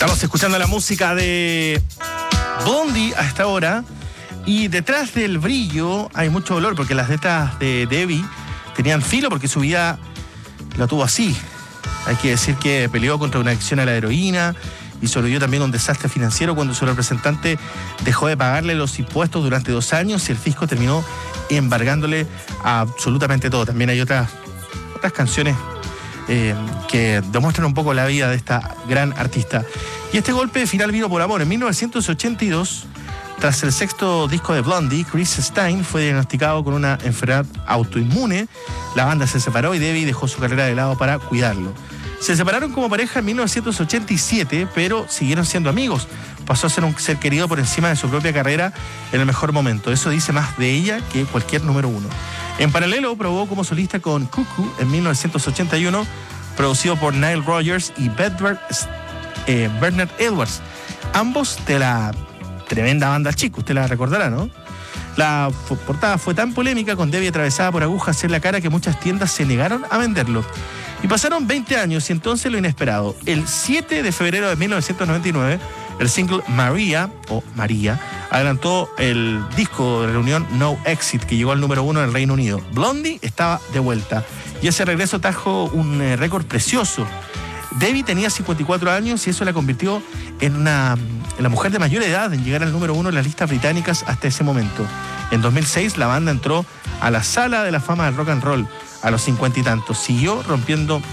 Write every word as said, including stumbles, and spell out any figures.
Estamos escuchando la música de Blondie a esta hora. Y detrás del brillo hay mucho dolor, porque las letras de Debbie tenían filo, porque su vida lo tuvo así. Hay que decir que peleó contra una adicción a la heroína y sobrevivió también a un desastre financiero cuando su representante dejó de pagarle los impuestos durante dos años y el fisco terminó embargándole absolutamente todo. También hay otras, otras canciones eh, que demuestran un poco la vida de esta gran artista. Y este golpe final vino por amor. En mil novecientos ochenta y dos, tras el sexto disco de Blondie, Chris Stein fue diagnosticado con una enfermedad autoinmune. La banda se separó y Debbie dejó su carrera de lado para cuidarlo. Se separaron como pareja en mil novecientos ochenta y siete, pero siguieron siendo amigos. Pasó a ser un ser querido por encima de su propia carrera en el mejor momento. Eso dice más de ella que cualquier número uno. En paralelo, probó como solista con Cuckoo en mil novecientos ochenta y uno, producido por Nile Rodgers y Bedford, eh, Bernard Edwards. Ambos de la tremenda banda Chic, usted la recordará, ¿no? La portada fue tan polémica, con Debbie atravesada por agujas en la cara, que muchas tiendas se negaron a venderlo. Y pasaron veinte años y entonces lo inesperado. El siete de febrero de mil novecientos noventa y nueve, el single Maria, o María, adelantó el disco de reunión No Exit, que llegó al número uno en el Reino Unido. Blondie estaba de vuelta y ese regreso trajo un eh, récord precioso. Debbie tenía cincuenta y cuatro años y eso la convirtió en, una, en la mujer de mayor edad en llegar al número uno en las listas británicas hasta ese momento. En dos mil seis la banda entró a la sala de la fama del rock and roll a los cincuenta y tantos. Siguió rompiendo